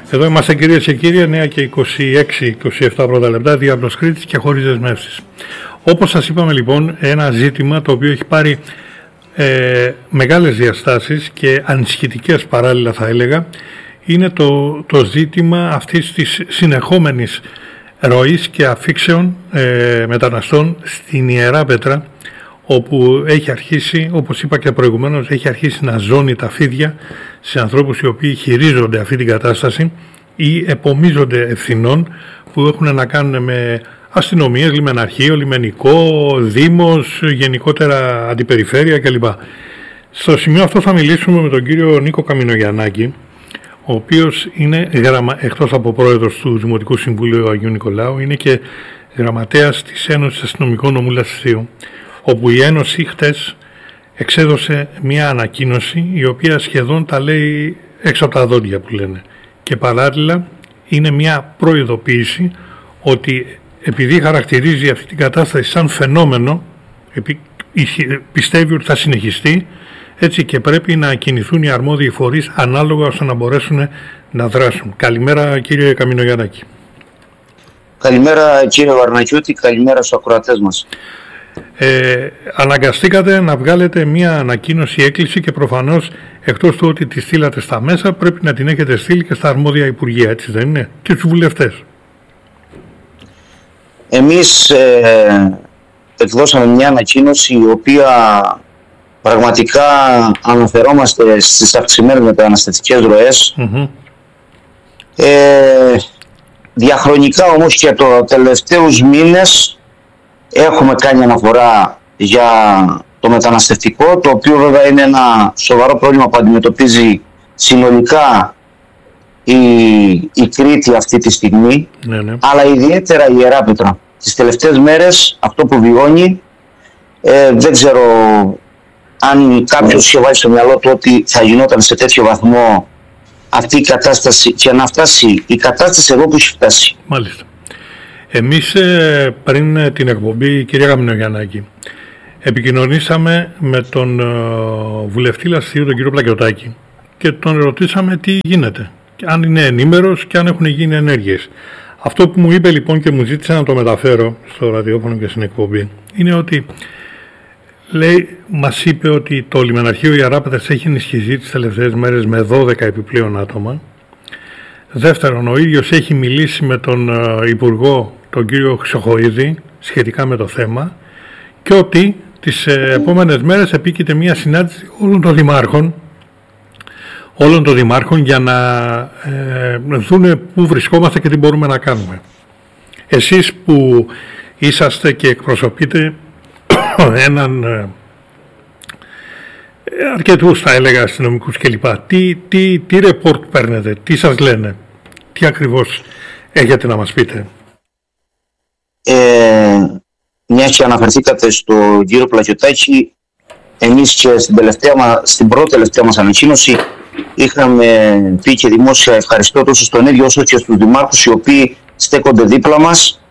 Εδώ είμαστε κυρίες και κύριοι, 9 και 26-27 πρώτα λεπτά, Διάβλος Κρήτης και χωρίς δεσμεύσεις. Όπως σας είπαμε λοιπόν, ένα ζήτημα το οποίο έχει πάρει μεγάλες διαστάσεις και ανησυχητικές παράλληλα θα έλεγα, είναι το ζήτημα αυτής της συνεχόμενης ροής και αφήξεων μεταναστών στην Ιερά Πέτρα, όπου έχει αρχίσει, όπως είπα και προηγουμένως, έχει αρχίσει να ζώνει τα φίδια σε ανθρώπους οι οποίοι χειρίζονται αυτή την κατάσταση ή επομίζονται ευθυνών που έχουν να κάνουν με αστυνομίες, λιμεναρχείο, λιμενικό, δήμος, γενικότερα αντιπεριφέρεια κλπ. Στο σημείο αυτό θα μιλήσουμε με τον κύριο Νίκο Καμινογιαννάκη, ο οποίος είναι εκτός από πρόεδρος του Δημοτικού Συμβουλίου Αγίου Νικολάου, είναι και γραμματέας της Ένωσης Αστυνομικών Νομού Λασθείου, όπου η Ένωση χτες εξέδωσε μια ανακοίνωση η οποία σχεδόν τα λέει έξω από τα δόντια που λένε, και παράλληλα είναι μια προειδοποίηση ότι επειδή χαρακτηρίζει αυτή την κατάσταση σαν φαινόμενο, πιστεύει ότι θα συνεχιστεί, έτσι και πρέπει να κινηθούν οι αρμόδιοι φορείς ανάλογα ώστε να μπορέσουν να δράσουν. Καλημέρα κύριε Καμινογιαννάκη. Καλημέρα κύριε Βαρνακιώτη, καλημέρα στους ακροατές μας. Αναγκαστήκατε να βγάλετε μια ανακοίνωση έκκληση και προφανώς εκτός του ότι τη στείλατε στα μέσα πρέπει να την έχετε στείλει και στα αρμόδια υπουργεία, έτσι δεν είναι, και στους βουλευτές. Εμείς εκδώσαμε μια ανακοίνωση η οποία πραγματικά αναφερόμαστε στις αυξημένες μεταναστευτικές ροές. Διαχρονικά όμως και το τελευταίους μήνες έχουμε κάνει αναφορά για το μεταναστευτικό, το οποίο βέβαια είναι ένα σοβαρό πρόβλημα που αντιμετωπίζει συνολικά η Κρήτη αυτή τη στιγμή, αλλά ιδιαίτερα η Ιερά Πέτρα. Τις τελευταίες μέρες αυτό που βιώνει, δεν ξέρω αν κάποιος είχε βάλει στο μυαλό του ότι θα γινόταν σε τέτοιο βαθμό αυτή η κατάσταση και να φτάσει η κατάσταση εδώ που έχει φτάσει. Μάλιστα. Εμείς πριν την εκπομπή, κυρία Καμινογιαννάκη, επικοινωνήσαμε με τον βουλευτή Λασθείου, τον κύριο Πλακιωτάκη, και τον ρωτήσαμε τι γίνεται, αν είναι ενήμερος και αν έχουν γίνει ενέργειες. Αυτό που μου είπε λοιπόν και μου ζήτησε να το μεταφέρω στο ραδιόφωνο και στην εκπομπή είναι ότι μας είπε ότι το λιμεναρχείο Ιερά Πέτρας έχει ενισχυθεί τις τελευταίες μέρες με 12 επιπλέον άτομα. Δεύτερον, ο ίδιος έχει μιλήσει με τον Υπουργό, τον κύριο Χρυσοχοΐδη, σχετικά με το θέμα, και ότι τις επόμενες μέρες επίκειται μια συνάντηση όλων των δημάρχων για να δουν πού βρισκόμαστε και τι μπορούμε να κάνουμε. Εσείς που είσαστε και εκπροσωπείτε έναν αρκετούς θα έλεγα αστυνομικούς κλπ. Τι ρεπόρτ παίρνετε, τι σας λένε, τι ακριβώς έχετε να μας πείτε? Μιας και αναφερθήκατε στον κύριο Πλακιωτάκη, εμείς και στην πρώτη τελευταία μας ανακοίνωση είχαμε πει και δημόσια ευχαριστώ τόσο στον ίδιο όσο και στους δημάρχους οι οποίοι στέκονται δίπλα μας,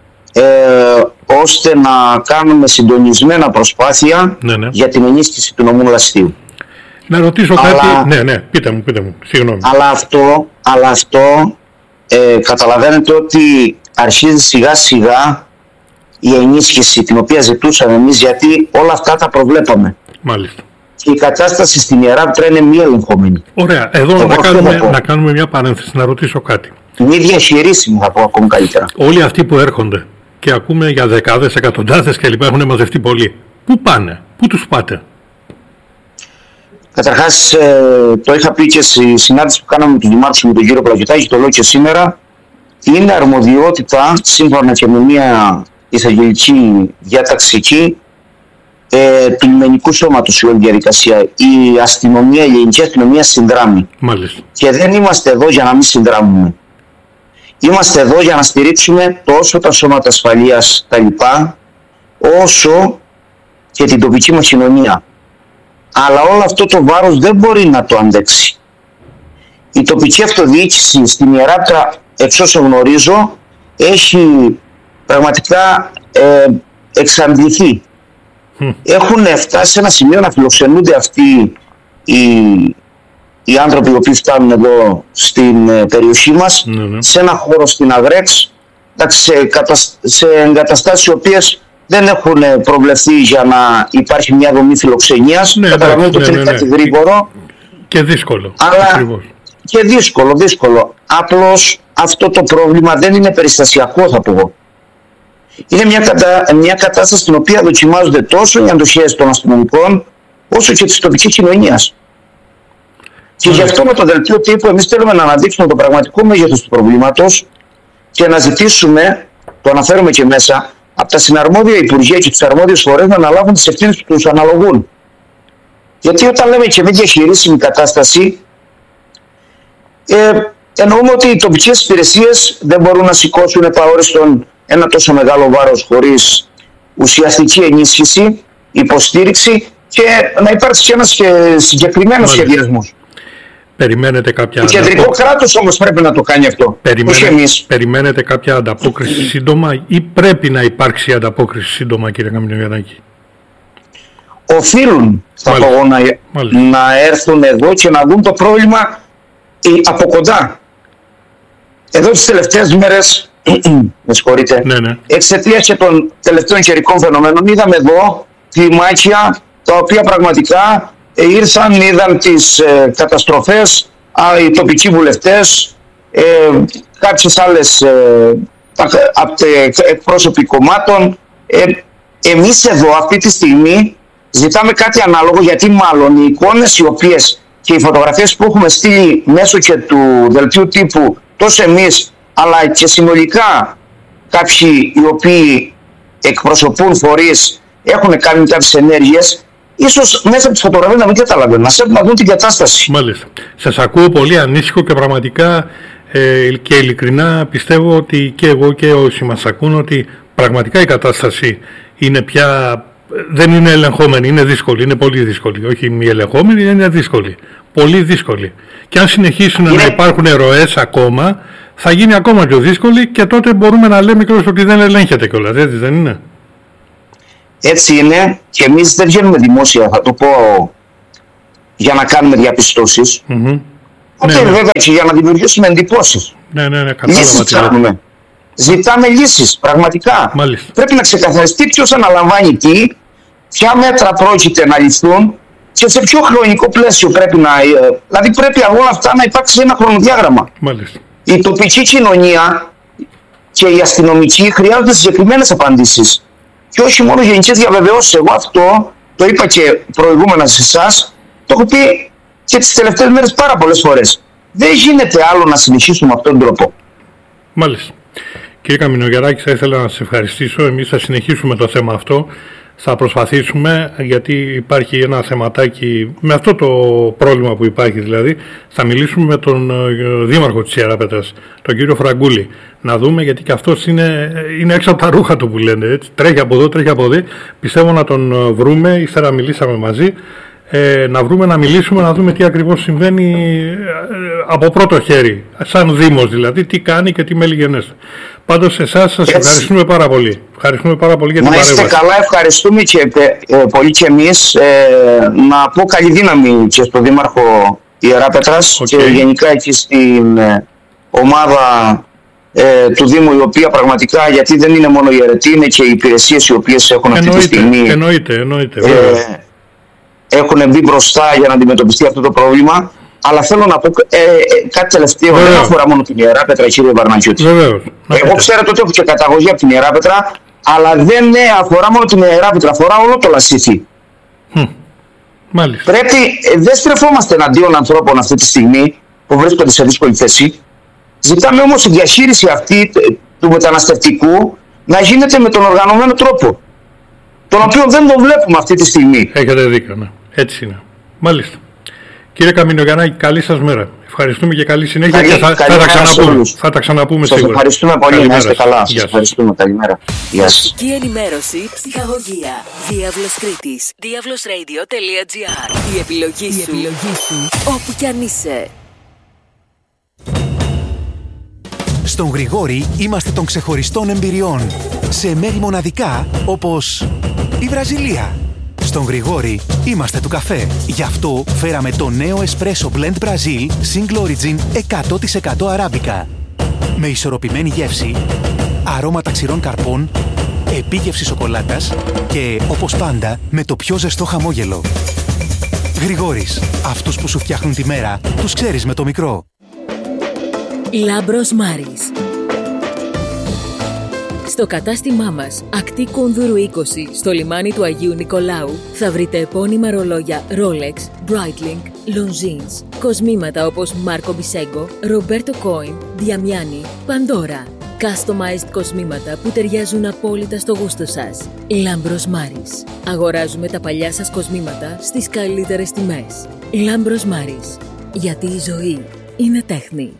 ώστε να κάνουμε συντονισμένα προσπάθεια για την ενίσχυση του νομού Λασθείου. Να ρωτήσω κάτι, ναι, πείτε μου, συγγνώμη. Αλλά αυτό καταλαβαίνετε ότι αρχίζει σιγά σιγά η ενίσχυση την οποία ζητούσαμε εμείς, γιατί όλα αυτά τα προβλέπαμε. Μάλιστα. Και η κατάσταση στην Ιερά Πέτρα είναι μη ελεγχόμενη. Ωραία, εδώ να κάνουμε μια παρένθεση, να ρωτήσω κάτι. Μη διαχειρίσιμη θα πω ακόμα καλύτερα. Όλοι αυτοί που έρχονται και ακούμε για δεκάδες, εκατοντάδες κλπ. Έχουν μαζευτεί πολλοί. Πού πάνε, πού τους πάτε? Καταρχάς, το είχα πει και στη συνάντηση που κάναμε με τους δημάρχους με τον κύριο Πλακιωτάκη, το λέω και σήμερα, είναι αρμοδιότητα, σύμφωνα και με μια εισαγγελική διάταξη εκεί, του λιμενικού σώματος η όλη διαδικασία. Η αστυνομία, η ελληνική αστυνομία συνδράμει. Μάλιστα. Και δεν είμαστε εδώ για να μην συνδράμουμε. Είμαστε εδώ για να στηρίξουμε τόσο τα σώματα ασφαλείας τα λοιπά, όσο και την τοπική μας κοινωνία. Αλλά όλο αυτό το βάρος δεν μπορεί να το αντέξει. Η τοπική αυτοδιοίκηση στην Ιερά Πέτρα, εξ όσων γνωρίζω, έχει πραγματικά εξαντληθεί. Έχουν φτάσει σε ένα σημείο να φιλοξενούνται αυτοί οι άνθρωποι οι οποίοι φτάνουν εδώ στην περιοχή μας, σε ένα χώρο στην Αγρέξ, σε εγκαταστάσεις οι οποίες δεν έχουν προβλεφθεί για να υπάρχει μια δομή φιλοξενίας. Καταλαβαίνετε ότι είναι κάτι γρήγορο και δύσκολο. Αλλά και δύσκολο. Απλώς αυτό το πρόβλημα δεν είναι περιστασιακό, θα πω εγώ. Είναι μια κατάσταση στην οποία δοκιμάζονται τόσο οι αντοχές των αστυνομικών όσο και της τοπικής κοινωνίας. Και γι' αυτό με το δελτίο τύπου εμείς θέλουμε να αναδείξουμε το πραγματικό μέγεθος του προβλήματος και να ζητήσουμε, το αναφέρουμε και μέσα, από τα συναρμόδια Υπουργεία και τους αρμόδιους φορείς να αναλάβουν τις ευθύνες που τους αναλογούν. Γιατί όταν λέμε και με διαχειρίσιμη κατάσταση, εννοούμε ότι οι τοπικές υπηρεσίες δεν μπορούν να σηκώσουν επαόριστον ένα τόσο μεγάλο βάρος χωρίς ουσιαστική ενίσχυση, υποστήριξη και να υπάρξει και ένας συγκεκριμένος σχεδιασμός. Περιμένετε κάποια το κεντρικό κράτος όμως πρέπει να το κάνει αυτό. Περιμένετε κάποια ανταπόκριση σύντομα ή πρέπει να υπάρξει ανταπόκριση σύντομα, κύριε Καμινογιαννάκη? Οφείλουν, θα πω εγώ, να έρθουν εδώ και να δουν το πρόβλημα από κοντά. Εδώ τις τελευταίες μέρες, με συγχωρείτε, εξαιτίας και των τελευταίων καιρικών φαινομένων, είδαμε εδώ κλιμάκια τα οποία πραγματικά είδαν τις καταστροφές, οι τοπικοί βουλευτές, κάποιες άλλες εκπρόσωποι κομμάτων. Εμείς εδώ αυτή τη στιγμή ζητάμε κάτι ανάλογο, γιατί μάλλον οι εικόνες οι οποίες και οι φωτογραφίες που έχουμε στείλει μέσω και του δελτίου τύπου, τόσο εμείς αλλά και συνολικά κάποιοι οι οποίοι εκπροσωπούν φορείς, έχουν κάνει κάποιες ενέργειες, ίσως μέσα από τις φωτογραφίες να μην καταλαβαίνουν, να δουν την κατάσταση. Μάλιστα. Σας ακούω πολύ ανήσυχο και πραγματικά και ειλικρινά πιστεύω ότι και εγώ και όσοι μας ακούν ότι πραγματικά η κατάσταση είναι πια, δεν είναι ελεγχόμενη, είναι δύσκολη, είναι πολύ δύσκολη. Όχι μη ελεγχόμενη, είναι δύσκολη. Πολύ δύσκολη. Και αν συνεχίσουν να υπάρχουν ροές ακόμα, θα γίνει ακόμα πιο δύσκολη και τότε μπορούμε να λέμε κιόλας ότι δεν ελέγχεται κιόλας, έτσι δεν είναι? Έτσι είναι, και εμείς δεν βγαίνουμε δημόσια, θα το πω, για να κάνουμε διαπιστώσεις. Βέβαια και για να δημιουργήσουμε εντυπώσεις. Λύσεις ψάχνουμε. Ζητάμε λύσεις, πραγματικά. Μάλιστα. Πρέπει να ξεκαθαριστεί ποιος αναλαμβάνει τι, ποια μέτρα πρόκειται να ληφθούν και σε ποιο χρονικό πλαίσιο πρέπει να... Δηλαδή πρέπει όλα αυτά να υπάρξει ένα χρονοδιάγραμμα. Μάλιστα. Η τοπική κοινωνία και οι αστυνομικοί χρειάζονται συγκεκριμένες απαντήσεις. Και όχι μόνο γενικές διαβεβαιώσεις. Εγώ αυτό το είπα και προηγούμενα σε εσάς, το έχω πει και τις τελευταίες μέρες πάρα πολλές φορές. Δεν γίνεται άλλο να συνεχίσουμε με αυτόν τον τρόπο. Μάλιστα. Κύριε Καμινογιαννάκη, θα ήθελα να σας ευχαριστήσω. Εμείς θα συνεχίσουμε το θέμα αυτό. Θα προσπαθήσουμε, γιατί υπάρχει ένα θεματάκι με αυτό το πρόβλημα που υπάρχει, δηλαδή θα μιλήσουμε με τον δήμαρχο της Ιεράπετρας, τον κύριο Φραγκούλη, να δούμε, γιατί και αυτός είναι έξω από τα ρούχα του που λένε, έτσι. Τρέχει από εδώ, τρέχει από εδώ. Πιστεύω να τον βρούμε, ύστερα μιλήσαμε μαζί, να βρούμε, να μιλήσουμε, να δούμε τι ακριβώς συμβαίνει από πρώτο χέρι, σαν Δήμος δηλαδή, τι κάνει και τι μέλη γενέστε. Πάντως εσάς σας ευχαριστούμε πάρα πολύ. Ευχαριστούμε πάρα πολύ για την παρέμβαση. Να είστε καλά, ευχαριστούμε και πολύ και εμείς. Να πω καλή δύναμη και στον Δήμαρχο Ιεράπετρας και γενικά εκεί στην ομάδα του Δήμου, η οποία πραγματικά, γιατί δεν είναι μόνο η αιρετοί, είναι και οι υπηρεσίες οι οποίες έχουν αυτή τη στιγμή έχουν μπει μπροστά για να αντιμετωπιστεί αυτό το πρόβλημα. Αλλά θέλω να πω κάτι τελευταίο. Δεν αφορά μόνο την Ιεράπετρα, κύριε Βαρνακιώτη. Εγώ ξέρετε ότι έχω και καταγωγή από την Ιεράπετρα, αλλά δεν αφορά μόνο την Ιεράπετρα, αφορά όλο το Λασίθι. Πρέπει, δεν στρεφόμαστε εναντίον ανθρώπων αυτή τη στιγμή που βρίσκονται σε δύσκολη θέση. Ζητάμε όμως η διαχείριση αυτή του μεταναστευτικού να γίνεται με τον οργανωμένο τρόπο, τον οποίο δεν τον βλέπουμε αυτή τη στιγμή. Έχετε δίκιο, ναι. Έτσι είναι. Μάλιστα. Κύριε Καμινογιαννάκη, καλή σας μέρα. Ευχαριστούμε και καλή συνέχεια και θα τα ξαναπούμε σας σίγουρα. Ευχαριστούμε πολύ, να είστε καλά. Σας ευχαριστούμε, καλημέρα. Γεια σας. Ενημέρωση, ψυχαγωγία. Διάβλος Κρήτης. diavlosradio.gr. Η επιλογή σου, όπου κι αν είσαι. Στον Γρηγόρη είμαστε των ξεχωριστών εμπειριών. Σε μέρη μοναδικά όπως η Βραζιλία, Στον Γρηγόρη είμαστε του καφέ. Γι' αυτό φέραμε το νέο Espresso Blend Brazil Single Origin 100% αράμπικα. Με ισορροπημένη γεύση, αρώματα ξηρών καρπών, επίγευση σοκολάτας και, όπως πάντα, με το πιο ζεστό χαμόγελο. Γρηγόρης, αυτούς που σου φτιάχνουν τη μέρα, τους ξέρεις με το μικρό. Λάμπρος Μάρης. Στο κατάστημά μας, ακτή Κούνδουρου 20, στο λιμάνι του Αγίου Νικολάου, θα βρείτε επώνυμα ρολόγια Rolex, Breitling, Longines, κοσμήματα όπως Marco Biseggo, Roberto Coin, Diamiani, Pandora. Customized κοσμήματα που ταιριάζουν απόλυτα στο γούστο σας. Λάμπρος Μάρης. Αγοράζουμε τα παλιά σας κοσμήματα στις καλύτερες τιμές. Λάμπρος Μάρης. Γιατί η ζωή είναι τέχνη.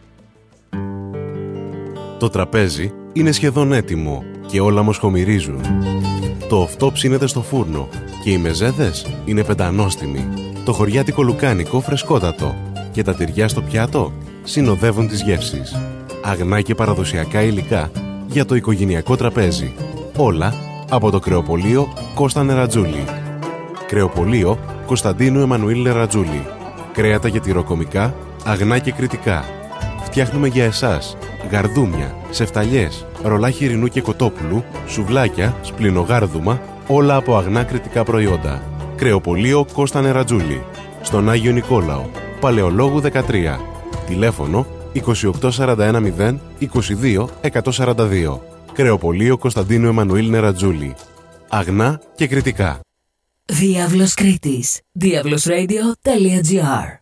Το τραπέζι είναι σχεδόν έτοιμο και όλα μοσχομυρίζουν. Το οφτό ψήνεται στο φούρνο και οι μεζέδες είναι πεντανόστιμοι. Το χωριάτικο λουκάνικο φρεσκότατο και τα τυριά στο πιάτο συνοδεύουν τις γεύσεις. Αγνά και παραδοσιακά υλικά για το οικογενειακό τραπέζι. Όλα από το κρεοπωλείο Κώστα Νερατζούλη. Κρεοπωλείο Κωνσταντίνου Εμμανουήλ Νερατζούλη. Κρέατα για τυροκομικά, αγνά και κριτικά. Φτιάχνουμε για εσάς γαρδούμια, σεφταλιές, ρολά χοιρινού και κοτόπουλου, σουβλάκια, σπλινογάρδουμα, όλα από αγνά κριτικά προϊόντα. Κρεοπωλείο Κώστα Νερατζούλη. Στον Άγιο Νικόλαο, Παλαιολόγου 13. Τηλέφωνο 28410 22 142. Κρεοπωλείο Κωνσταντίνου Εμμανουήλ Νερατζούλη. Αγνά και κριτικά. Διάβλος Κρήτης. diablosradio.gr.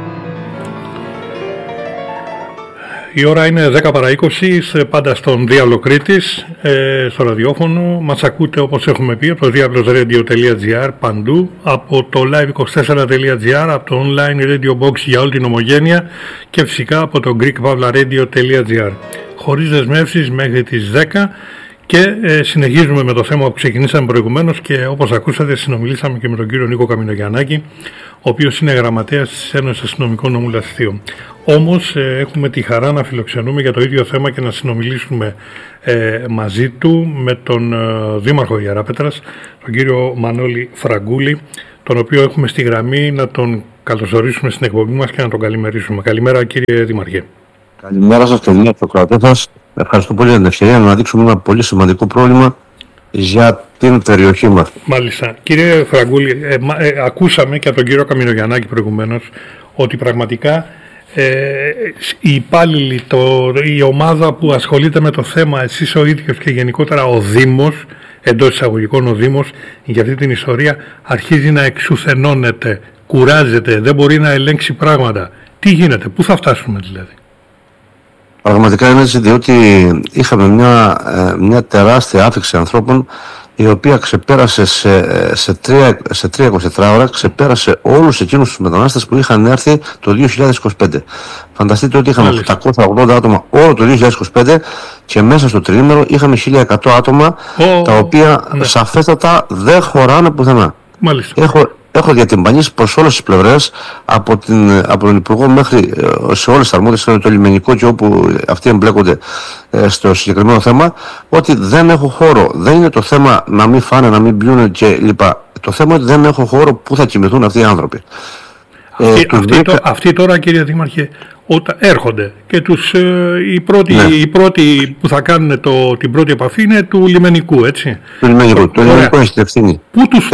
Η ώρα είναι 10 παρά 20, πάντα στον Διάβλο Κρήτης, στο ραδιόφωνο. Μας ακούτε, όπως έχουμε πει, από το diablosradio.gr παντού, από το live24.gr, από το online radio box για όλη την ομογένεια και φυσικά από το greekpavlaradio.gr. Χωρίς δεσμεύσεις μέχρι τις 10 και συνεχίζουμε με το θέμα που ξεκινήσαμε προηγουμένως και όπως ακούσατε συνομιλήσαμε και με τον κύριο Νίκο Καμινογιαννάκη, ο οποίος είναι γραμματέας της Ένωσης Αστυνομικών Νομού Λαστιχίου. Όμως έχουμε τη χαρά να φιλοξενούμε για το ίδιο θέμα και να συνομιλήσουμε μαζί του με τον Δήμαρχο Ιεράπετρας, τον κύριο Μανώλη Φραγκούλη, τον οποίο έχουμε στη γραμμή να τον καλωσορίσουμε στην εκπομπή μας και να τον καλημερίσουμε. Καλημέρα κύριε Δήμαρχε. Καλημέρα σας και την ακροατές σας. Ευχαριστώ πολύ για την ευκαιρία να δείξουμε ένα πολύ σημαντικό πρόβλημα για την περιοχή μας. Μάλιστα. Κύριε Φραγκούλη, ακούσαμε και από τον κύριο Καμινογιαννάκη προηγουμένως ότι πραγματικά οι υπάλληλοι, η ομάδα που ασχολείται με το θέμα, εσείς ο ίδιος και γενικότερα ο Δήμος, εντός εισαγωγικών ο Δήμος, για αυτή την ιστορία αρχίζει να εξουθενώνεται, κουράζεται, δεν μπορεί να ελέγξει πράγματα. Τι γίνεται, πού θα φτάσουμε δηλαδή? Πραγματικά είναι έτσι, διότι είχαμε μια τεράστια άφιξη ανθρώπων η οποία ξεπέρασε σε 3-24 ώρα, ξεπέρασε όλους εκείνους τους μετανάστες που είχαν έρθει το 2025. Φανταστείτε ότι είχαμε 880 άτομα όλο το 2025 και μέσα στο τριήμερο είχαμε 1100 άτομα τα οποία σαφέστατα δεν χωράνε πουθενά. Έχω διατυμπανίσει προς όλες τις πλευρές, από τον Υπουργό μέχρι σε όλες τις αρμόδιες, το λιμενικό και όπου αυτοί εμπλέκονται στο συγκεκριμένο θέμα, ότι δεν έχω χώρο. Δεν είναι το θέμα να μην φάνε, να μην πιούνε κλπ. Το θέμα είναι ότι δεν έχω χώρο που θα κοιμηθούν αυτοί οι άνθρωποι. Αυτοί τώρα, κύριε Δήμαρχε, όταν έρχονται και οι πρώτοι που θα κάνουν την πρώτη επαφή είναι του λιμενικού, έτσι. Του λιμενικού. Το λιμενικό έχει την ευθύνη. Πού τους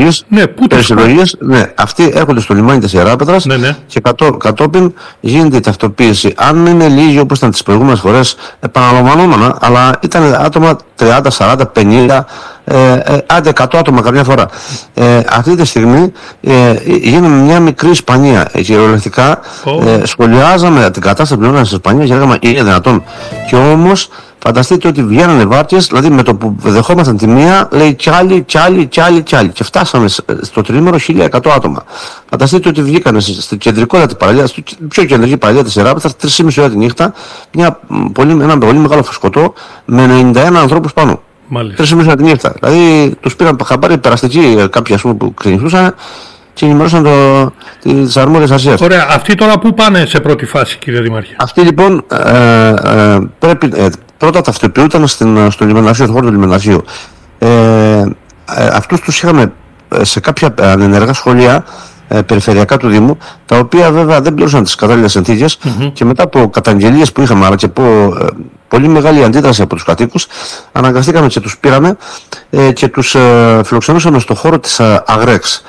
πάτε? Αυτοί έρχονται στο λιμάνι της Ιεράπετρας και κατόπιν γίνεται η ταυτοποίηση. Αν είναι λίγοι όπως ήταν τις προηγούμενες φορές, επαναλαμβανόμενα, αλλά ήταν άτομα 30, 40, 50, άντε 100 άτομα καμιά φορά. Αυτή τη στιγμή γίνεται μια μικρή Ισπανία. Κυριολεκτικά σχολιάζαμε την κατάσταση που γινόταν στην Ισπανία και λέγαμε είναι δυνατόν? Και όμως φανταστείτε ότι βγαίνανε βάρκες, δηλαδή με το που δεχόμασταν τη μία λέει κι άλλοι και φτάσαμε στο τριήμερο 1100 άτομα. Φανταστείτε ότι βγήκανε στην κεντρικότατη παραλία, στην πιο κεντρική παραλία της Ιεράπετρας, 3,5 ώρα τη νύχτα, ένα πολύ μεγάλο φουσκωτό με 91 ανθρώπους πάνω. 3,5 ώρα τη νύχτα. Δηλαδή τους πήραν χαμπάρι περαστικοί κάποιοι που ξενυχτούσαν και ενημερώσαν τις αρμόδιες αρχές. Ωραία. Αυτοί τώρα πού πάνε σε πρώτη φάση, κύριε Δήμαρχε? Αυτοί λοιπόν πρέπει πρώτα ταυτοποιούνταν στο λιμεναρχείο, στο χώρο του λιμεναρχείου. Αυτούς τους είχαμε σε κάποια ανενεργά σχολεία περιφερειακά του Δήμου, τα οποία βέβαια δεν πληρούσαν τις κατάλληλες συνθήκες, και μετά από καταγγελίες που είχαμε, αλλά και από πολύ μεγάλη αντίδραση από τους κατοίκους, αναγκαστήκαμε και τους πήραμε και τους φιλοξενούσαμε στο χώρο της Αγρέξ.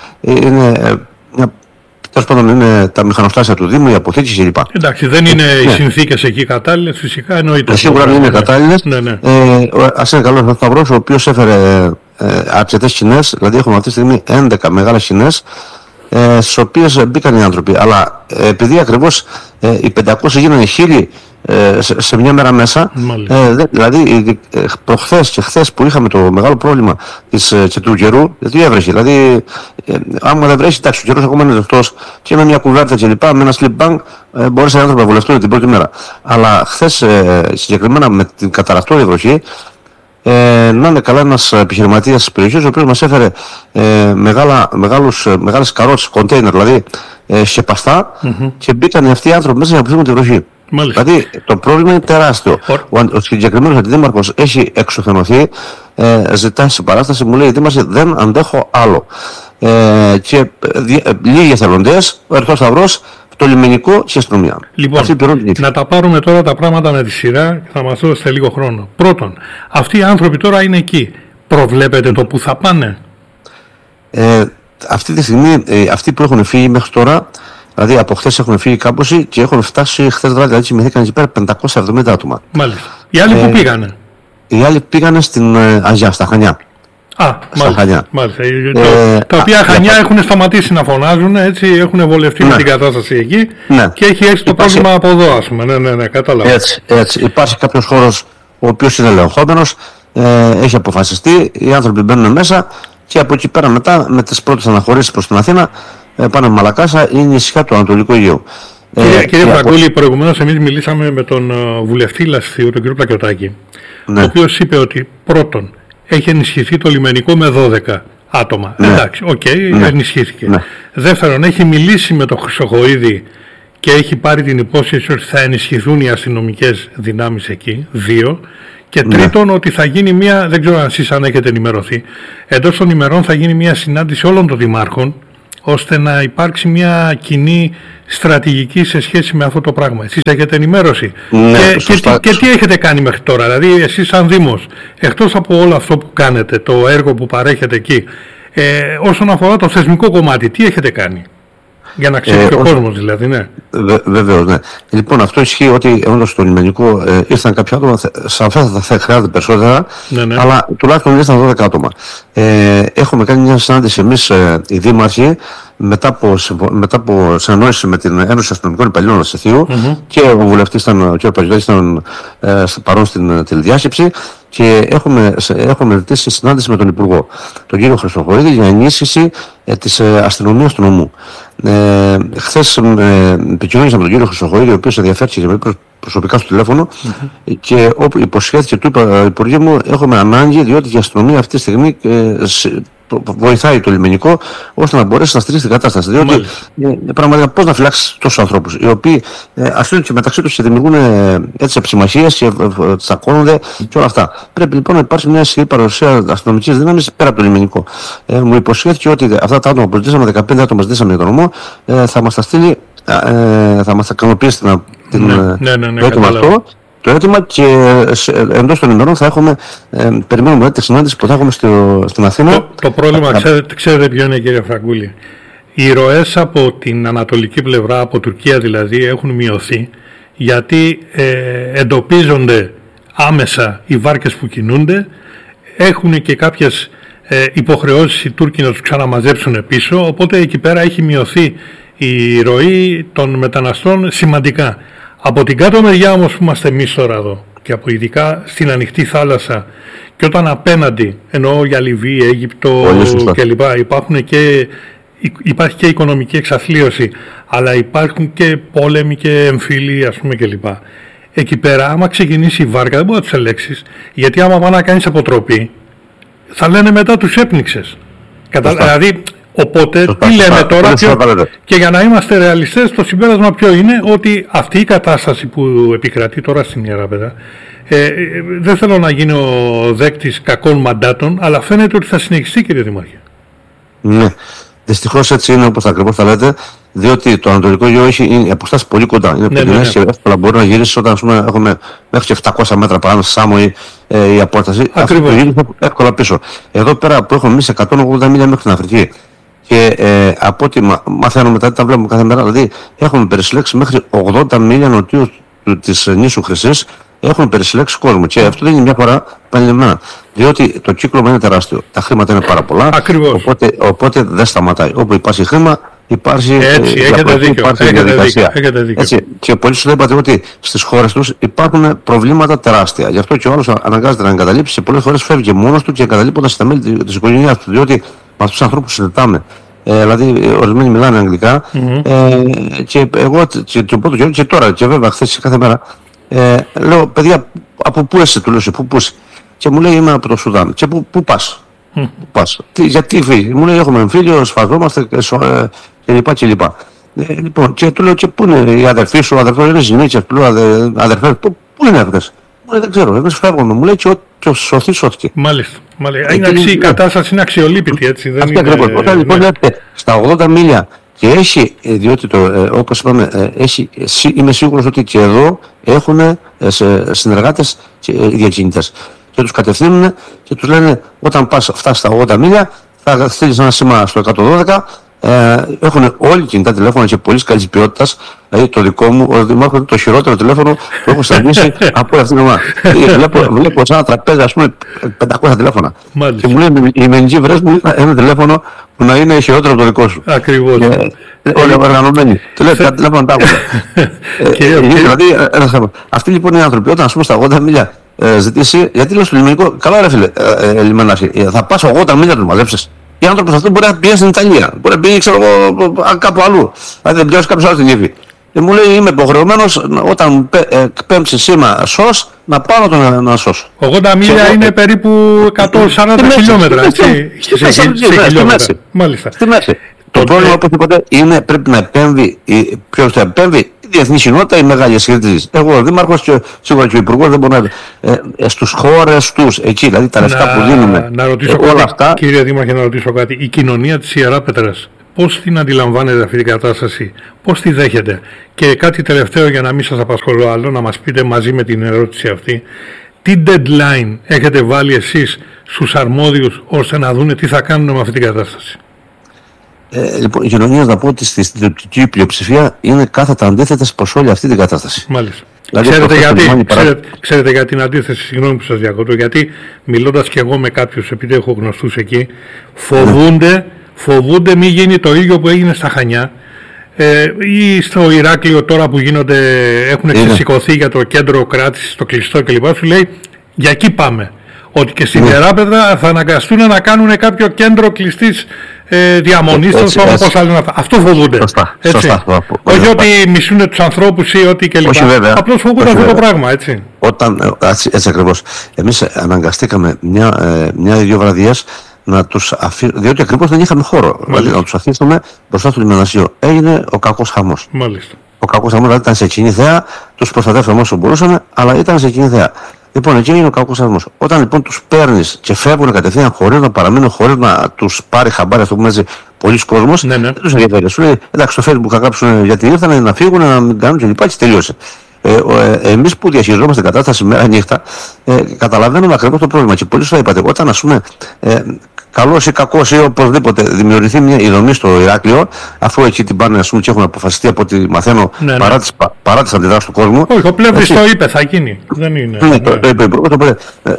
Τέλος πάντων, είναι τα μηχανοστάσια του Δήμου, οι αποθήκες κλπ. Εντάξει, δεν είναι οι συνθήκες εκεί κατάλληλες, φυσικά εννοείται. Σίγουρα δεν είναι κατάλληλες. Ας είναι καλός ο Σταυρός, ο οποίος έφερε αρκετές σκηνές, δηλαδή έχουμε αυτή τη στιγμή 11 μεγάλες σκηνές, στις οποίες μπήκαν οι άνθρωποι. Αλλά επειδή ακριβώς οι 500 γίνανε 1000 σε μια μέρα μέσα, δηλαδή προχθές και χθες που είχαμε το μεγάλο πρόβλημα και του καιρού, γιατί έβρεχε. Δηλαδή, άμα δεν βρέχει, εντάξει, ο καιρός ακόμα είναι δεκτός και με μια κουβέρτα και λοιπά, με ένα slip bank, μπορείς οι άνθρωποι να βολευτούν την πρώτη μέρα. Αλλά χθες, συγκεκριμένα με την καταρακτώδη βροχή, να είναι καλά ένας επιχειρηματίας της περιοχής, ο οποίος μας έφερε μεγάλες καρότσες, κοντέινερ δηλαδή, σκεπαστά, και μπήκαν αυτοί οι άνθρωποι μέσα για να αποφύγουν τη βροχή. Δηλαδή το πρόβλημα είναι τεράστιο. Ο συγκεκριμένος αντιδήμαρχος έχει εξουθενωθεί, ζητάει συμπαράσταση, μου λέει: Δήμαρχε, δεν αντέχω άλλο. Και λίγοι εθελοντές, ο Ερυθρός Σταυρός, το λιμενικό και η αστυνομία. Λοιπόν, να τα πάρουμε τώρα τα πράγματα με τη σειρά και θα μας δώσετε λίγο χρόνο. Πρώτον, αυτοί οι άνθρωποι τώρα είναι εκεί. Προβλέπετε το που θα πάνε? Αυτή τη στιγμή, αυτοί που έχουν φύγει μέχρι τώρα, δηλαδή από χθες έχουν φύγει κάμποση και έχουν φτάσει χθες βράδυ, δηλαδή κοιμηθήκαν εκεί πέρα 570 άτομα. Μάλιστα. Οι άλλοι που πήγανε? Οι άλλοι πήγανε στην Αγιά, στα Χανιά. Μάλιστα. Τα οποία Χανιά έχουν σταματήσει να φωνάζουν, έτσι, έχουν βολευτεί με την κατάσταση εκεί, και έχει έρθει το πρόβλημα από εδώ, ας πούμε. Ναι, κατάλαβα. Έτσι. Υπάρχει κάποιος χώρος ο οποίος είναι ελεγχόμενος, έχει αποφασιστεί, οι άνθρωποι μπαίνουν μέσα και από εκεί πέρα μετά, με τις πρώτες αναχωρήσεις προς την Αθήνα, πάνε Μαλακάσα ή νησιά του Ανατολικού Αιγαίου. Κύριε Φραγκούλη, προηγουμένως εμείς μιλήσαμε με τον βουλευτή Λασθίου, τον κύριο Πλακιωτάκη, ο οποίος είπε ότι πρώτον έχει ενισχυθεί το λιμενικό με 12 άτομα. Εντάξει, ενισχύθηκε. Δεύτερον, έχει μιλήσει με τον Χρυσοχοΐδη και έχει πάρει την υπόσχεση ότι θα ενισχυθούν οι αστυνομικές δυνάμεις εκεί, 2. Και τρίτον, ότι θα γίνει μια, δεν ξέρω αν εσείς αν έχετε ενημερωθεί, εντός των ημερών θα γίνει μια συνάντηση όλων των δημάρχων, ώστε να υπάρξει μια κοινή στρατηγική σε σχέση με αυτό το πράγμα. Εσείς έχετε ενημέρωση? Και τι έχετε κάνει μέχρι τώρα? Δηλαδή εσείς σαν Δήμος, εκτός από όλο αυτό που κάνετε, το έργο που παρέχετε εκεί, όσον αφορά το θεσμικό κομμάτι, τι έχετε κάνει? Για να ξέρει και ο κόσμος δηλαδή, ναι. Βεβαίως, ναι. Λοιπόν, αυτό ισχύει ότι όντως στο λιμενικό ήρθαν κάποια άτομα, σαφέστατα θα χρειάζεται περισσότερα, αλλά τουλάχιστον ήρθαν 12 άτομα. Έχουμε κάνει μια συνάντηση εμείς οι δήμαρχοι, μετά από συνεννόηση με την Ένωση Αστυνομικών Υπαλλήλων Λασθείου, και ο βουλευτής ο κ. Παγιωτάκης ήταν παρόν στην τηλεδιάσκεψη, και έχουμε ζητήσει συνάντηση με τον Υπουργό, τον κύριο Χρυσοχοΐδη, για ενίσχυση της αστυνομίας του νομού. Χθες επικοινωνήσα με τον κύριο Χρυσοχοΐδη, ο οποίος ενδιαφέρθηκε προσωπικά στο τηλέφωνο, και όπου υποσχέθηκε, του είπα: Υπουργέ μου, έχουμε ανάγκη, διότι η αστυνομία αυτή τη στιγμή βοηθάει το λιμενικό ώστε να μπορέσει να στηρίξει την κατάσταση. Διότι πραγματικά πώς να φυλάξει τόσους ανθρώπους, οι οποίοι αφήνουν και μεταξύ τους και δημιουργούν έτσι ψημαχίες και τσακώνονται και όλα αυτά. Πρέπει λοιπόν να υπάρξει μια ισχυρή παρουσία αστυνομικής δύναμης πέρα από το λιμενικό. Μου υποσχέθηκε ότι αυτά τα άτομα που ζητήσαμε, 15 άτομα ζητήσαμε για τον νομό, θα μας τα στείλει, θα μας τα ικανοποιήσει το έτοιμο αυτό. Το έτοιμα, και εντός των ημερών θα έχουμε, περιμένουμε τη συνάντηση που θα έχουμε στην Αθήνα. Το πρόβλημα, ξέρετε ποιο είναι, κύριε Φραγκούλη? Οι ροές από την ανατολική πλευρά, από Τουρκία δηλαδή, έχουν μειωθεί, γιατί εντοπίζονται άμεσα οι βάρκες που κινούνται, έχουν και κάποιες υποχρεώσεις οι Τούρκοι να τους ξαναμαζέψουν πίσω, οπότε εκεί πέρα έχει μειωθεί η ροή των μεταναστών σημαντικά. Από την κάτω μεριά όμως που είμαστε εμείς τώρα εδώ, και από ειδικά στην ανοιχτή θάλασσα, και όταν απέναντι, εννοώ για Λιβύη, Αίγυπτο κλπ, υπάρχει και οικονομική εξαθλίωση, αλλά υπάρχουν και πόλεμοι και εμφύλοι, ας πούμε, κλπ. Εκεί πέρα, άμα ξεκινήσει η βάρκα, δεν μπορεί να τους ελέγξεις, γιατί άμα πάει να κάνεις αποτροπή, θα λένε μετά τους έπνιξες. Δηλαδή, οπότε, τι λέμε τώρα, και για να είμαστε ρεαλιστές, το συμπέρασμα ποιο είναι? Ότι αυτή η κατάσταση που επικρατεί τώρα στην Ιεράπεδα, δεν θέλω να γίνω δέκτης κακών μαντάτων, αλλά φαίνεται ότι θα συνεχιστεί, κύριε Δημάρχε. Ναι. Δυστυχώς έτσι είναι όπως ακριβώς τα λέτε, διότι το Ανατολικό Αιγαίο έχει αποστάσεις πολύ κοντά. Είναι κοντινές και εύκολα μπορεί να γυρίσει όταν έχουμε μέχρι και 700 μέτρα πάνω στη Σάμο η απόσταση. Ακριβώς. Αυτό γυρίσει εύκολα πίσω. Εδώ πέρα που έχουμε εμείς 180 μίλια μέχρι την Αφρική. Και από ό,τι μαθαίνουμε μετά, τα βλέπουμε κάθε μέρα, δηλαδή έχουμε περισυλλέξει μέχρι 80 μίλια νοτίου της νήσου Χρυσής, έχουν περισυλλέξει κόσμο. Και αυτό δεν είναι μια φορά επανειλημμένα. Διότι το κύκλωμα είναι τεράστιο. Τα χρήματα είναι πάρα πολλά. Οπότε δεν σταματάει. Όπου υπάρχει χρήμα, υπάρχει διαδικασία. Έτσι. Και πολλοί σου είπατε ότι στις χώρες τους υπάρχουν προβλήματα τεράστια. Γι' αυτό και ο άλλος αναγκάζεται να εγκαταλείψει. Σε πολλές φορές φεύγει μόνος του και εγκαταλείποντας τα μέλη της οικογένειάς του. Διότι με αυτούς τους ανθρώπους συζητάμε. Δηλαδή, ορισμένοι μιλάνε αγγλικά. Και εγώ τον πρώτο καιρό και τώρα, και βέβαια χθες κάθε μέρα, λέω, παιδιά, από πού είσαι, του λέω, πού είσαι. Και μου λέει, είμαι από το Σουδάν. Και πού πας. Γιατί φύγει. Μου λέει, έχουμε εμφύλιο, σφαζόμαστε κλπ. Λοιπόν, και του λέω, και πού είναι οι αδερφοί σου, αδερφός είναι γυναίκες, του λέω, αδερφές, πού είναι αυτές. Μου λέει, δεν ξέρω, εμείς φεύγουμε. Μου λέει, και ο σωθεί σώθηκε. Μάλιστα. Η κατάσταση είναι αξιολύπητη, έτσι. Αυτή ακριβώς. Όταν λοιπόν λέτε στα 80 μίλια και έχει, διότι όπως είπαμε, είμαι σίγουρος ότι και εδώ έχουν συνεργάτες οι διακινητές. Και τους κατευθύνουν και τους λένε, όταν φτάσει στα 80 μίλια θα στείλεις ένα σήμα στο 112. Έχουν όλοι κινητά τηλέφωνα και πολύ καλής ποιότητας. Δηλαδή το δικό μου, ο Δημάρχος, είναι το χειρότερο τηλέφωνο που έχω σταματήσει από αυτή την ομάδα. Βλέπω σαν ένα τραπέζι, ας πούμε, 500 τηλέφωνα. Και μου λέει, η Μεντζή, βρες μου ένα τηλέφωνο που να είναι χειρότερο από το δικό σου. Ακριβώς. Όλοι οργανωμένοι. Του λέει, τα τηλέφωνα τα έχουν. Δηλαδή, αυτοί λοιπόν οι άνθρωποι, όταν, ας πούμε, στα 80 μίλια ζητήσει, γιατί λέω στο λιμενικό, καλά ρε φίλε, λιμενάρχη, θα πας 80 μίλια του μαζέψεις. Οι άνθρωποι αυτό μπορεί να πηγαίνει στην Ιταλία, μπορεί να πηγαίνει, ξέρω εγώ, κάπου αλλού. Δηλαδή δεν πιάσει κάποιο άλλο την ύφη. Και μου λέει, είμαι υποχρεωμένος όταν πέμψει σήμα ΣΟΣ να πάω να σώσω. 80 μίλια είναι περίπου 140 χιλιόμετρα. Στη μέση. Το πρόβλημα, οπωσδήποτε, είναι πρέπει να επέμβει. Ποιος θα επέμβει, η διεθνή κοινότητα, η μεγάλη ασχετική. Εγώ, ο Δήμαρχος και σίγουρα και ο Υπουργός δεν μπορεί να. Στους χώρες τους, εκεί, δηλαδή τα λεφτά που δίνουμε. Να ρωτήσω όλα κάτι, αυτά. Κύριε Δήμαρχε, να ρωτήσω κάτι. Η κοινωνία της Ιεράπετρας, πώς την αντιλαμβάνεται αυτή την κατάσταση, πώς τη δέχεται? Και κάτι τελευταίο για να μην σας απασχολώ άλλο, να μας πείτε μαζί με την ερώτηση αυτή, τι deadline έχετε βάλει εσείς στους αρμόδιους ώστε να δούνε τι θα κάνουν με αυτή την κατάσταση? Λοιπόν, η κοινωνία, να πω ότι στη συντριπτική πλειοψηφία είναι κάθετα αντίθετες προς όλη αυτή την κατάσταση. Μάλιστα. Δηλαδή, ξέρετε για την αντίθεση, συγγνώμη που σας διακόπτω, γιατί μιλώντας και εγώ με κάποιους, επειδή έχω γνωστούς εκεί, φοβούνται μη γίνει το ίδιο που έγινε στα Χανιά ή στο Ηράκλειο τώρα που έχουν ξεσηκωθεί για το κέντρο κράτησης, το κλειστό κλπ. Σου λέει, για εκεί πάμε. Ότι και στην Ιεράπετρα θα αναγκαστούν να κάνουν κάποιο κέντρο κλειστής διαμονής, όπως θα λένε αυτά. Αυτό φοβούνται. Σωστά. Όχι ότι μισούν τους ανθρώπους ή ότι κλπ. Απλώς φοβούνται αυτό το πράγμα, έτσι. Έτσι ακριβώς. Εμείς αναγκαστήκαμε μια ή δύο βραδιές να τους αφήσουμε, διότι ακριβώς δεν είχαμε χώρο. Δηλαδή να τους αφήσουμε μπροστά στο λιμεναζίο. Έγινε ο κακός χαμός. Μάλιστα. Ο κακός χαμός δηλαδή ήταν σε κοινή θέα, τους προστατεύσαμε όσο μπορούσαμε, αλλά ήταν σε κοινή θέα. Λοιπόν, εκεί είναι ο κακός χαμός. Όταν λοιπόν τους παίρνεις και φεύγουν κατευθείαν χωρίς να παραμείνουν, χωρίς να τους πάρει χαμπάρι, αυτό που μέζει πολλοί κόσμος, δεν τους ενδιαφέρει. Σου λέει, εντάξει, στο Facebook θα γράψουν γιατί ήρθαν να φύγουν, να μην κάνουν και λοιπά, και τελείωσε. Εμείς που διαχειριζόμαστε την κατάσταση μέρα νύχτα, καταλαβαίνουμε ακριβώς το πρόβλημα. Και πολύ σωστά είπατε, όταν ας πούμε καλός ή κακός ή οπωσδήποτε δημιουργηθεί μια δομή στο Ηράκλειο, αφού εκεί την πάνε, ας πούμε, και έχουν αποφασιστεί από ό,τι μαθαίνω παρά τις αντιδράσεις του κόσμου. Όχι, ο Πλεύρης το είπε, θα γίνει. Δεν είναι. Ναι, το είπε ο Υπουργός.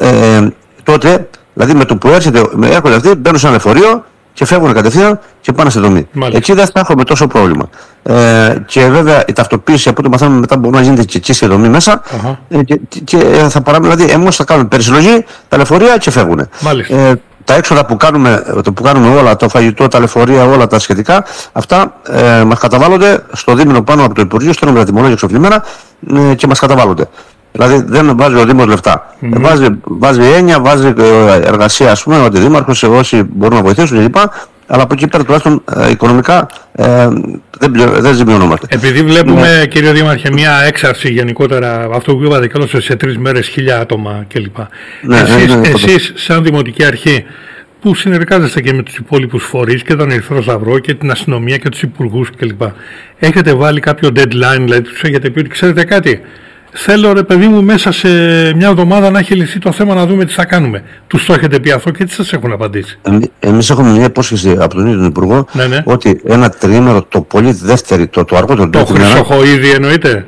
Τότε, δηλαδή με το που έρχονται αυτοί, μπαίνουν σε ένα λεωφορείο και φεύγουν κατευθείαν και πάνε στη δομή. Εκεί δεν θα έχουμε τόσο πρόβλημα. Και βέβαια η ταυτοποίηση από ό,τι μαθαίνουμε μετά μπορεί να γίνεται και εκεί στη δομή μέσα. Και θα παραμείνουν, δηλαδή εμείς θα κάνουμε περισυλλογή, τα λεωφορεία και φεύγουν. Τα έξοδα που κάνουμε όλα, το φαγητό, τα λεωφορεία, όλα τα σχετικά, αυτά μας καταβάλλονται στο δίμηνο πάνω από το Υπουργείο, στέλνουμε τα τιμολόγια εξοφλημμένα και μας καταβάλλονται. Δηλαδή δεν βάζει ο Δήμος λεφτά. Βάζει έννοια, βάζει εργασία, ας πούμε, ότι Δήμαρχος, όσοι μπορούν να βοηθήσουν κλπ. Αλλά από εκεί πέρα τουλάχιστον οικονομικά δεν ζημιωνόμαστε. Επειδή βλέπουμε, κύριε Δήμαρχε, μια έξαρση γενικότερα, αυτό που είπατε κιόλας, σε 3 μέρες 1.000 άτομα κλπ. Εσείς σαν Δημοτική Αρχή, που συνεργάζεστε και με τους υπόλοιπους φορείς και τον Ερυθρό Σταυρό και την αστυνομία και τους υπουργούς κλπ. Έχετε βάλει κάποιο deadline, δηλαδή τους έχετε πει ότι ξέρετε κάτι, θέλω ρε παιδί μου μέσα σε μια εβδομάδα να έχει λυθεί το θέμα, να δούμε τι θα κάνουμε. Τους το έχετε πει αυτό και τι σας έχουν απαντήσει? Εμείς έχουμε μια υπόσχεση από τον ίδιο τον Υπουργό, ναι. Ότι ένα τριήμερο το πολύ δεύτερη, το αργότερο. Το Χρυσοχοΐδη εννοείται?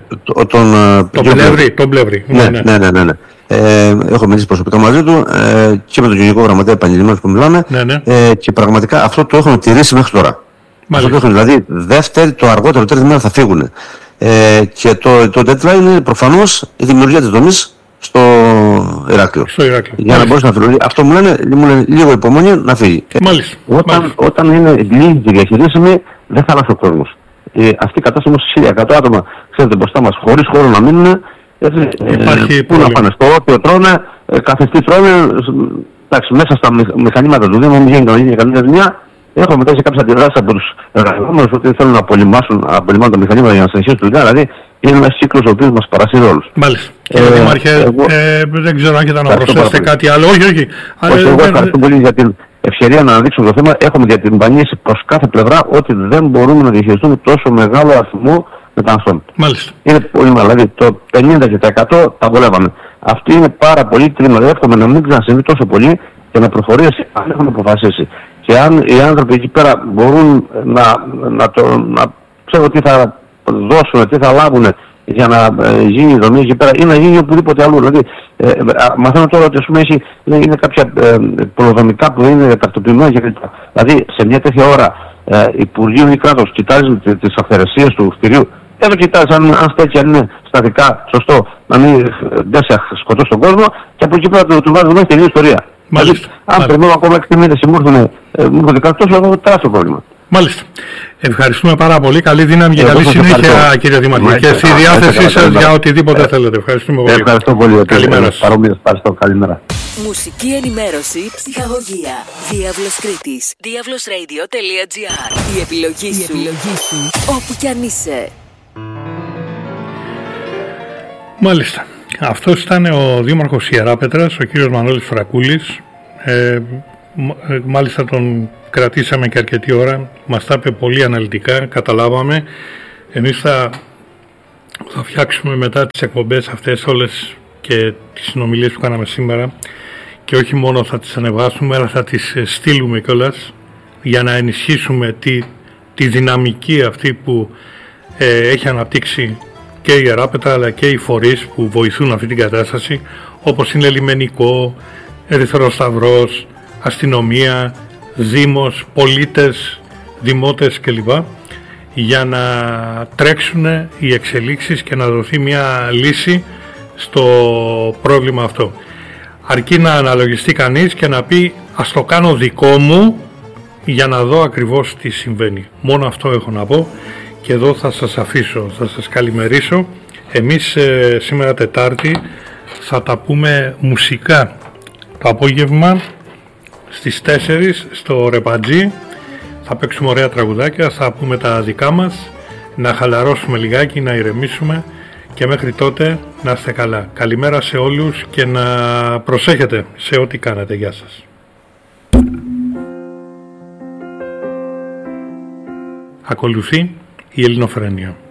Τον Πλεύρη. Ναι. Έχω μιλήσει προσωπικά μαζί του και με τον Γενικό Γραμματέα επανειλημμένως που μιλάμε, και πραγματικά αυτό το έχουμε τηρήσει μέχρι τώρα. Αυτό το έχουμε, δηλαδή δεύτερη, το αργότερο, τρίτη μέρα θα φύγουν. Και το deadline είναι προφανώς η δημιουργία της δομής στο Ηράκλειο. Για να μπορέσει να φύγει. Αυτό μου λένε λίγο υπομονή να φύγει. Όταν είναι λίγη και διαχειρίσιμη, δεν θα αλλάξει ο κόσμος. Αυτή η κατάσταση όμως 1.100 άτομα, ξέρετε, μπροστά μας, χωρίς χώρο να μείνουν. Πού να πάνε, στο όπιο τρώνε, καθιστή τρώνε, εντάξει, μέσα στα μηχανήματα του Δήμου, μην γίνει κανονική καλή δουλειά. Έχω μετά σε κάποιες αντιδράσεις από τους εργαζόμενους ότι θέλουν να απολυμάνουν τα μηχανήματα για να συνεχίσουν τη δουλειά, δηλαδή είναι ένας κύκλος ο οποίος μας παρασύρει όλους. Μάλιστα. Κύριε Δήμαρχε, δεν ξέρω αν έχετε να προσθέσετε κάτι άλλο. Όχι. Εγώ ευχαριστώ πολύ για την ευκαιρία να αναδείξουμε το θέμα. Έχουμε διατυμπανίσει προς κάθε πλευρά ότι δεν μπορούμε να διαχειριστούμε τόσο μεγάλο αριθμό μεταναστών. Μάλιστα. Είναι πολύ μεγάλο. Δηλαδή το 50% τα βολεύαμε. Αυτή είναι πάρα πολύ κρίμα. Εύχομαι να μην ξανασυμβεί τόσο πολύ και να προχωρήσει αν έχουν αποφασίσει. Και αν οι άνθρωποι εκεί πέρα μπορούν να ξέρουν τι θα δώσουν, τι θα λάβουν για να γίνει η δομή εκεί πέρα ή να γίνει οπουδήποτε αλλού. Δηλαδή, μαθαίνω τώρα ότι είναι κάποια προδομικά που είναι τακτοποιημένα και κλπ. Δηλαδή, σε μια τέτοια ώρα Υπουργείο ή κράτος κοιτάζει τις αυθαιρεσίες του κτηρίου. Εδώ κοιτάζει αν στέκει, αν είναι στατικά σωστό, να μην σκοτώσει τον κόσμο και από εκεί πέρα του βάζουμε μέσα τελείω ιστορία. Μάλιστα. Αν περιμένουμε ακόμα 6 μήνες ή μου έρθουν κάτι τόσο, έχω τεράστιο πρόβλημα. Μάλιστα. Ευχαριστούμε πάρα πολύ. Καλή δύναμη και καλή συνέχεια, κύριε Δήμαρχε. Και στη διάθεσή σας για οτιδήποτε θέλετε. Ευχαριστούμε πολύ. Ευχαριστώ πολύ. Καλημέρα. Ευχαριστώ. Καλημέρα. Μουσική ενημέρωση, ψυχαγωγία. Διάβλος Κρήτης. Diavlosradio.gr. Η επιλογή σου. Όπου κι αν είσαι. Μάλιστα. Αυτός ήταν ο Δήμαρχος Ιεράπετρας, ο κύριος Μανώλης Φρακούλης. Μάλιστα τον κρατήσαμε και αρκετή ώρα. Μας τα είπε πολύ αναλυτικά, καταλάβαμε. Εμείς θα φτιάξουμε μετά τις εκπομπές αυτές όλες και τις συνομιλίες που κάναμε σήμερα και όχι μόνο θα τις ανεβάσουμε, αλλά θα τις στείλουμε κιόλας για να ενισχύσουμε τη δυναμική αυτή που έχει αναπτύξει και η Ιεράπετρα αλλά και οι φορείς που βοηθούν αυτή την κατάσταση, όπως είναι Λιμενικό, Ερυθρός Σταυρός, αστυνομία, δήμος, πολίτες, δημότες κλπ. Για να τρέξουν οι εξελίξεις και να δοθεί μια λύση στο πρόβλημα αυτό. Αρκεί να αναλογιστεί κανείς και να πει ας το κάνω δικό μου για να δω ακριβώς τι συμβαίνει. Μόνο αυτό έχω να πω και εδώ θα σας αφήσω, θα σας καλημερίσω. Εμείς σήμερα Τετάρτη θα τα πούμε μουσικά το απόγευμα στις 4 στο Ρεπατζή. Θα παίξουμε ωραία τραγουδάκια, θα πούμε τα δικά μας, να χαλαρώσουμε λιγάκι, να ηρεμήσουμε και μέχρι τότε να είστε καλά. Καλημέρα σε όλους και να προσέχετε σε ό,τι κάνετε. Γεια σας. Ακολουθεί η Ελληνοφρένεια.